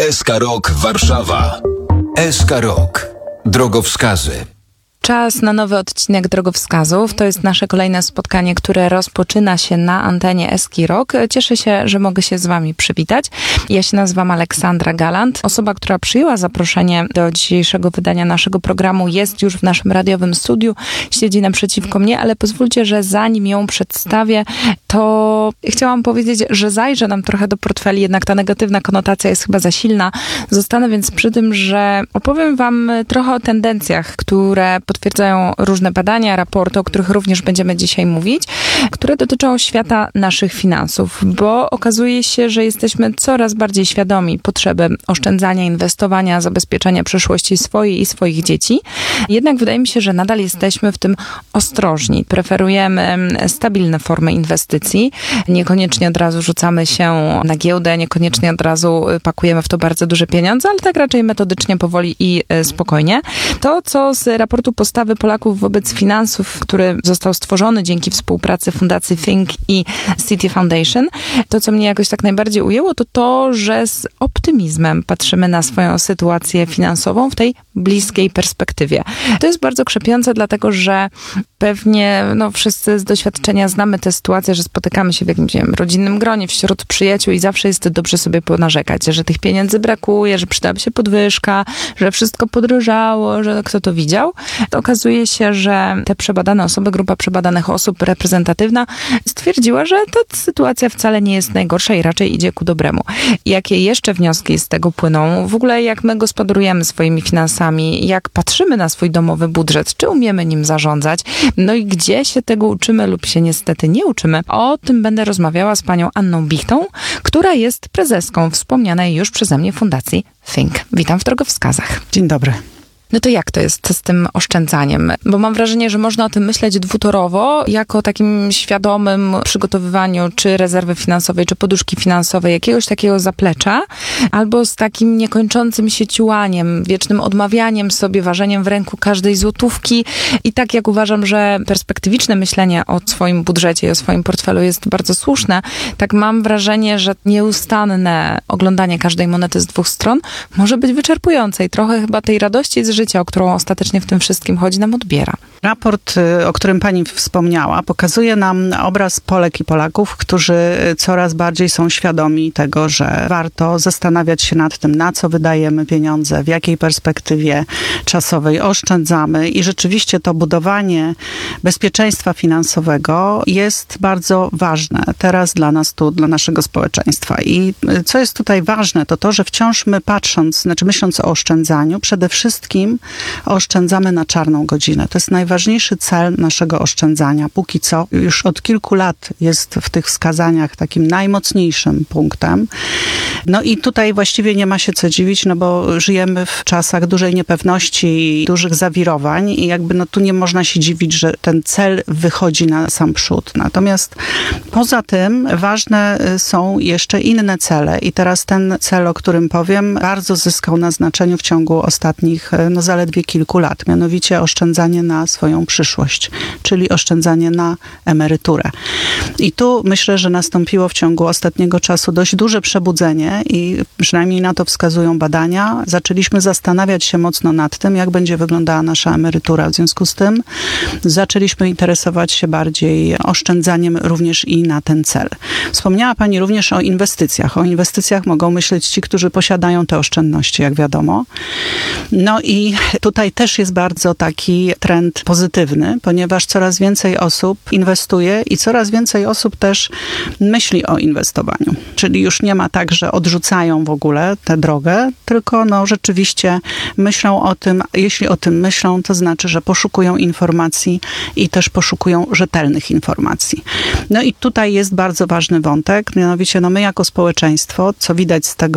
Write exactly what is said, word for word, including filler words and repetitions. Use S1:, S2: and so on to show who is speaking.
S1: S K Rok Warszawa. S K Rok. Drogowskazy.
S2: Czas na nowy odcinek Drogowskazów. To jest nasze kolejne spotkanie, które rozpoczyna się na antenie S K Rok. Cieszę się, że mogę się z wami przywitać. Ja się nazywam Aleksandra Galant. Osoba, która przyjęła zaproszenie do dzisiejszego wydania naszego programu, jest już w naszym radiowym studiu. Siedzi naprzeciwko mnie, ale pozwólcie, że zanim ją przedstawię, to chciałam powiedzieć, że zajrzę nam trochę do portfeli, jednak ta negatywna konotacja jest chyba za silna. Zostanę więc przy tym, że opowiem wam trochę o tendencjach, które potwierdzają różne badania, raporty, o których również będziemy dzisiaj mówić, które dotyczą świata naszych finansów, bo okazuje się, że jesteśmy coraz bardziej świadomi potrzeby oszczędzania, inwestowania, zabezpieczenia przyszłości swojej i swoich dzieci. Jednak wydaje mi się, że nadal jesteśmy w tym ostrożni. Preferujemy stabilne formy inwestycji. Niekoniecznie od razu rzucamy się na giełdę, niekoniecznie od razu pakujemy w to bardzo duże pieniądze, ale tak raczej metodycznie, powoli i spokojnie. To, co z raportu postawy Polaków wobec finansów, który został stworzony dzięki współpracy Fundacji Think i Citi Foundation, to, co mnie jakoś tak najbardziej ujęło, to to, że z optymizmem patrzymy na swoją sytuację finansową w tej bliskiej perspektywie. To jest bardzo krzepiące, dlatego że pewnie no, wszyscy z doświadczenia znamy tę sytuację, że spotykamy się w jakimś, nie wiem, rodzinnym gronie, wśród przyjaciół i zawsze jest dobrze sobie ponarzekać, że tych pieniędzy brakuje, że przydałaby się podwyżka, że wszystko podrożało, że kto to widział. To okazuje się, że te przebadane osoby, grupa przebadanych osób reprezentatywna stwierdziła, że ta sytuacja wcale nie jest najgorsza i raczej idzie ku dobremu. Jakie jeszcze wnioski z tego płyną? W ogóle jak my gospodarujemy swoimi finansami, jak patrzymy na swój domowy budżet, czy umiemy nim zarządzać? No i gdzie się tego uczymy lub się niestety nie uczymy? O tym będę rozmawiała z panią Anną Bichtą, która jest prezeską wspomnianej już przeze mnie Fundacji Think. Witam w Drogowskazach.
S3: Dzień dobry.
S2: No to jak to jest z tym oszczędzaniem? Bo mam wrażenie, że można o tym myśleć dwutorowo, jako o takim świadomym przygotowywaniu czy rezerwy finansowej, czy poduszki finansowej, jakiegoś takiego zaplecza, albo z takim niekończącym się ciułaniem, wiecznym odmawianiem sobie, ważeniem w ręku każdej złotówki. I tak jak uważam, że perspektywiczne myślenie o swoim budżecie i o swoim portfelu jest bardzo słuszne, tak mam wrażenie, że nieustanne oglądanie każdej monety z dwóch stron może być wyczerpujące i trochę chyba tej radości z życia, o którą ostatecznie w tym wszystkim chodzi, nam odbiera.
S3: Raport, o którym pani wspomniała, pokazuje nam obraz Polek i Polaków, którzy coraz bardziej są świadomi tego, że warto zastanawiać się nad tym, na co wydajemy pieniądze, w jakiej perspektywie czasowej oszczędzamy i rzeczywiście to budowanie bezpieczeństwa finansowego jest bardzo ważne teraz dla nas tu, dla naszego społeczeństwa. I co jest tutaj ważne, to to, że wciąż my patrząc, znaczy myśląc o oszczędzaniu, przede wszystkim oszczędzamy na czarną godzinę. To jest najważniejszy cel naszego oszczędzania. Póki co, już od kilku lat jest w tych wskazaniach takim najmocniejszym punktem. No i tutaj właściwie nie ma się co dziwić, no bo żyjemy w czasach dużej niepewności i dużych zawirowań i jakby no tu nie można się dziwić, że ten cel wychodzi na sam przód. Natomiast poza tym ważne są jeszcze inne cele i teraz ten cel, o którym powiem, bardzo zyskał na znaczeniu w ciągu ostatnich no zaledwie kilku lat, mianowicie oszczędzanie na swoją przyszłość, czyli oszczędzanie na emeryturę. I tu myślę, że nastąpiło w ciągu ostatniego czasu dość duże przebudzenie i przynajmniej na to wskazują badania. Zaczęliśmy zastanawiać się mocno nad tym, jak będzie wyglądała nasza emerytura. W związku z tym zaczęliśmy interesować się bardziej oszczędzaniem również i na ten cel. Wspomniała pani również o inwestycjach. O inwestycjach mogą myśleć ci, którzy posiadają te oszczędności, jak wiadomo. No i tutaj też jest bardzo taki trend pozytywny, ponieważ coraz więcej osób inwestuje i coraz więcej osób też myśli o inwestowaniu. Czyli już nie ma tak, że odrzucają w ogóle tę drogę, tylko no rzeczywiście myślą o tym, jeśli o tym myślą, to znaczy, że poszukują informacji i też poszukują rzetelnych informacji. No i tutaj jest bardzo ważny wątek, mianowicie no my jako społeczeństwo, co widać z tego